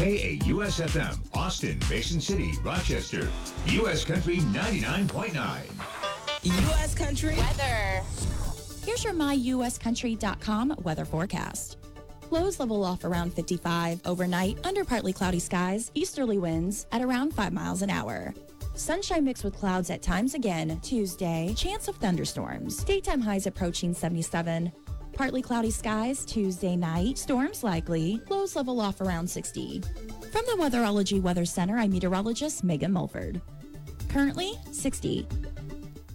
KAUSFM, Austin, Mason City, Rochester. U.S. Country 99.9. U.S. Country weather. Here's your myuscountry.com weather forecast. Lows level off around 55 overnight under partly cloudy skies, easterly winds at around 5 miles an hour. Sunshine mixed with clouds at times again Tuesday, chance of thunderstorms. Daytime highs approaching 77. Partly cloudy skies Tuesday night, storms likely, lows level off around 60. From the Weatherology Weather Center, I'm meteorologist Megan Mulford. Currently 60.